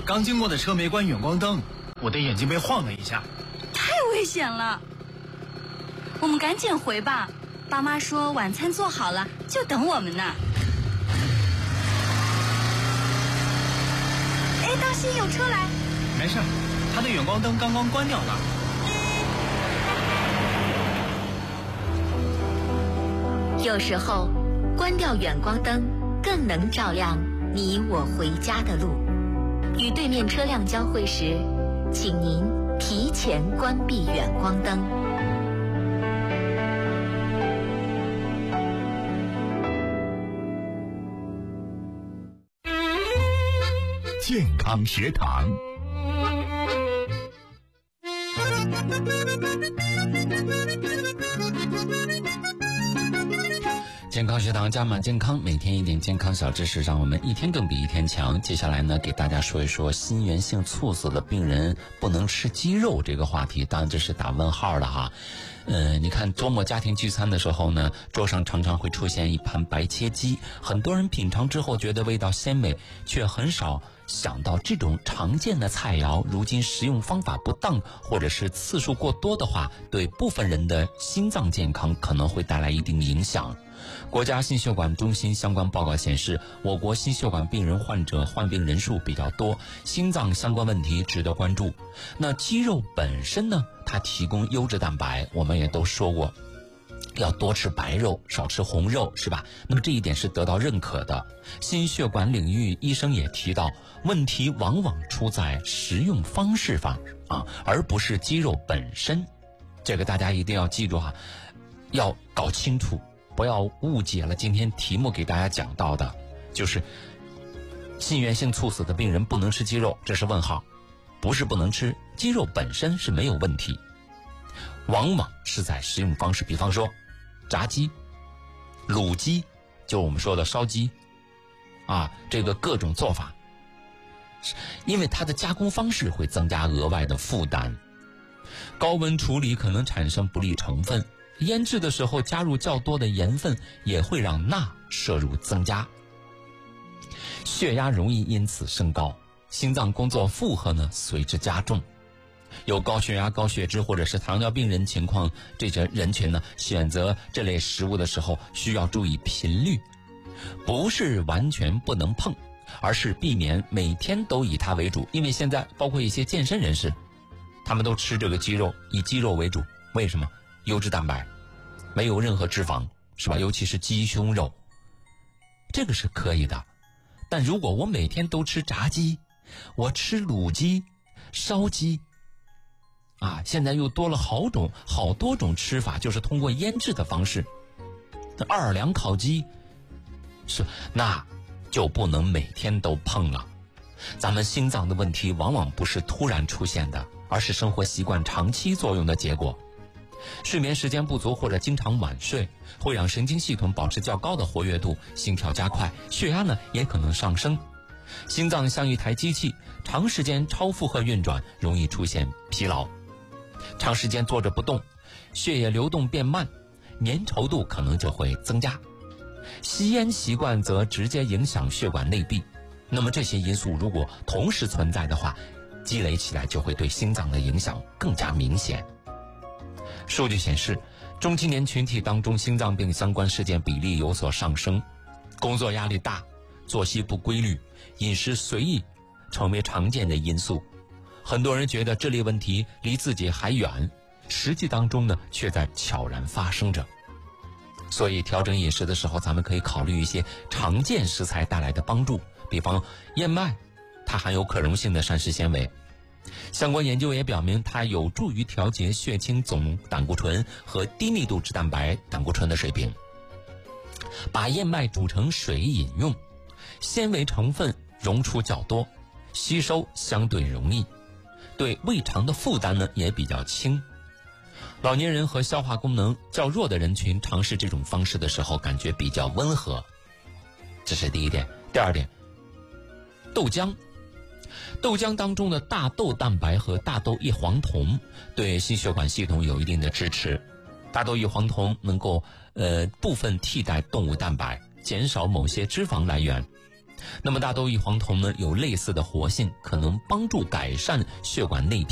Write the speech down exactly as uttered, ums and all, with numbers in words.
刚经过的车没关远光灯，我的眼睛被晃了一下。 太危险了，我们赶紧回吧。爸妈说晚餐做好了，就等我们呢。哎，当心有车来！ 没事，他的远光灯刚刚关掉了。 有时候，关掉远光灯更能照亮你我回家的路。与对面车辆交汇时，请您提前关闭远光灯。 健康学堂。 健康学堂加码健康，每天一点健康小知识，让我们一天更比一天强。接下来呢，给大家说一说心源性猝死的病人不能吃鸡肉这个话题，当然这是打问号的哈。呃，你看周末家庭聚餐的时候呢，桌上常常会出现一盘白切鸡，很多人品尝之后觉得味道鲜美，却很少想到这种常见的菜肴，如今食用方法不当或者是次数过多的话，对部分人的心脏健康可能会带来一定影响。国家心血管中心相关报告显示，我国心血管病人患者患病人数比较多，心脏相关问题值得关注。那鸡肉本身呢，它提供优质蛋白，我们也都说过要多吃白肉，少吃红肉，是吧？那么这一点是得到认可的。心血管领域医生也提到，问题往往出在食用方式上啊，而不是鸡肉本身。这个大家一定要记住哈，要搞清楚，不要误解了今天题目给大家讲到的，就是心源性猝死的病人不能吃鸡肉，这是问号，不是不能吃，鸡肉本身是没有问题，往往是在食用方式，比方说炸鸡、卤鸡，就我们说的烧鸡啊，这个各种做法，因为它的加工方式会增加额外的负担，高温处理可能产生不利成分，腌制的时候加入较多的盐分也会让钠摄入增加，血压容易因此升高，心脏工作负荷呢随之加重。有高血压、高血脂或者是糖尿病人情况，这些人群呢选择这类食物的时候需要注意频率，不是完全不能碰，而是避免每天都以它为主。因为现在包括一些健身人士，他们都吃这个鸡肉，以鸡肉为主，为什么？优质蛋白，没有任何脂肪，是吧？尤其是鸡胸肉，这个是可以的。但如果我每天都吃炸鸡，我吃卤鸡、烧鸡啊，现在又多了好种好多种吃法，就是通过腌制的方式，奥尔良烤鸡是，那就不能每天都碰了。咱们心脏的问题往往不是突然出现的，而是生活习惯长期作用的结果。睡眠时间不足或者经常晚睡，会让神经系统保持较高的活跃度，心跳加快，血压呢也可能上升。心脏像一台机器，长时间超负荷运转，容易出现疲劳。长时间坐着不动，血液流动变慢，粘稠度可能就会增加。吸烟习惯则直接影响血管内壁。那么这些因素如果同时存在的话，积累起来就会对心脏的影响更加明显。数据显示，中青年群体当中心脏病相关事件比例有所上升，工作压力大，作息不规律，饮食随意成为常见的因素。很多人觉得这类问题离自己还远，实际当中呢却在悄然发生着。所以调整饮食的时候，咱们可以考虑一些常见食材带来的帮助，比方燕麦，它含有可溶性的膳食纤维，相关研究也表明它有助于调节血清总胆固醇和低密度脂蛋白胆固醇的水平。把燕麦煮成水饮用，纤维成分溶出较多，吸收相对容易，对胃肠的负担呢也比较轻。老年人和消化功能较弱的人群尝试这种方式的时候，感觉比较温和，这是第一点。第二点，豆浆。豆浆当中的大豆蛋白和大豆异黄酮对心血管系统有一定的支持。大豆异黄酮能够呃部分替代动物蛋白，减少某些脂肪来源。 那么大豆异黄酮呢，有类似的活性，可能帮助改善血管内